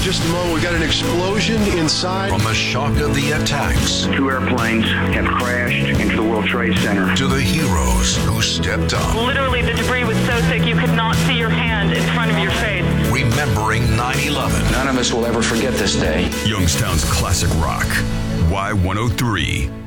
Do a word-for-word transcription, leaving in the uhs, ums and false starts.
just a moment. We got an explosion inside. From the shock of the attacks. Two airplanes have crashed into the World Trade Center. To the heroes who stepped up. Literally, the debris was so thick you could not see your hand in front of your face. Remembering nine eleven. None of us will ever forget this day. Youngstown's classic rock. Y one oh three.